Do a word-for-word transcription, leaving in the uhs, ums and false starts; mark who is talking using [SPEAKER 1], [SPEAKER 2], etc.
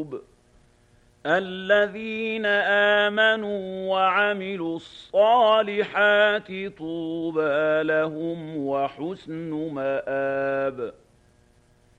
[SPEAKER 1] الذين آمنوا وعملوا الصالحات طوبى لهم وحسن مآب